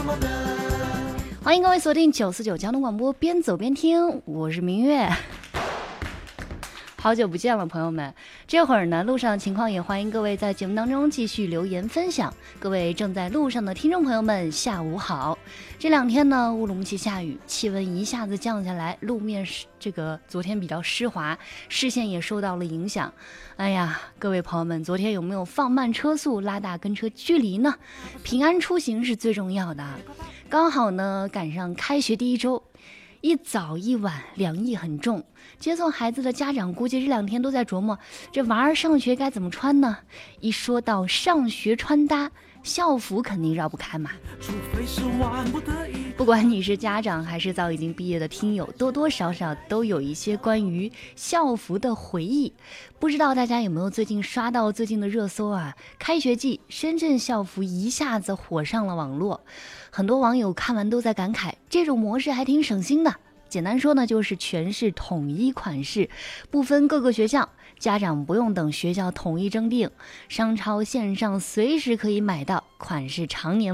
欢迎各位锁定949交通广播，边走边听，我是明月。好久不见了，朋友们。这会儿呢，路上的情况也欢迎各位在节目当中继续留言分享。各位正在路上的听众朋友们，下午好。这两天呢，乌鲁木齐下雨，气温一下子降下来，路面昨天比较湿滑，视线也受到了影响。哎呀，各位朋友们，昨天有没有放慢车速，拉大跟车距离呢？平安出行是最重要的。刚好呢，赶上开学第一周。一早一晚凉意很重，接送孩子的家长估计这两天都在琢磨，这娃儿上学该怎么穿呢？一说到上学穿搭，校服肯定绕不开嘛。不管你是家长还是早已经毕业的听友，多多少少都有一些关于校服的回忆。不知道大家有没有最近刷到最近的热搜啊？开学季深圳校服一下子火上了网络，很多网友看完都在感慨，这种模式还挺省心的。简单说呢，就是全市统一款式，不分各个学校，家长不用等学校统一征订，商超线上随时可以买到，款式常年